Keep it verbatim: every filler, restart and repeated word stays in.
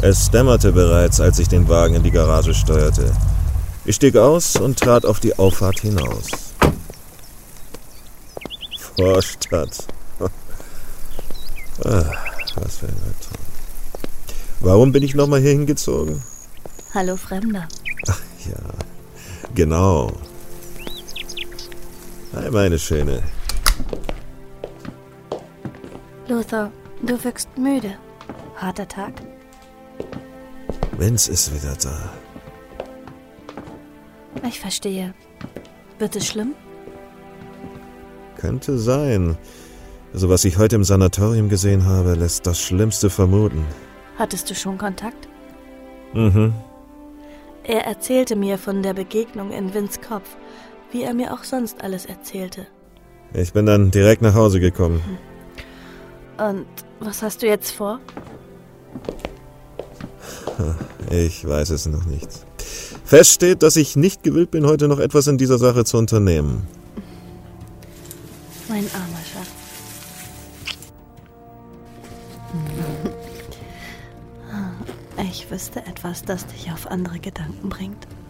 Es dämmerte bereits, als ich den Wagen in die Garage steuerte. Ich stieg aus und trat auf die Auffahrt hinaus. Vorstadt. Ah, was für ein Albtraum. Warum bin ich nochmal hier hingezogen? Hallo, Fremder. Ach ja, genau. Hi, meine Schöne. Luther, du wirkst müde. Harter Tag? Vince ist wieder da. Ich verstehe. Wird es schlimm? Könnte sein. Also was ich heute im Sanatorium gesehen habe, lässt das Schlimmste vermuten. Hattest du schon Kontakt? Mhm. Er erzählte mir von der Begegnung in Vinces Kopf, wie er mir auch sonst alles erzählte. Ich bin dann direkt nach Hause gekommen. Und was hast du jetzt vor? Ich weiß es noch nicht. Fest steht, dass ich nicht gewillt bin, heute noch etwas in dieser Sache zu unternehmen. Mein armer Schatz. Ich wüsste etwas, das dich auf andere Gedanken bringt.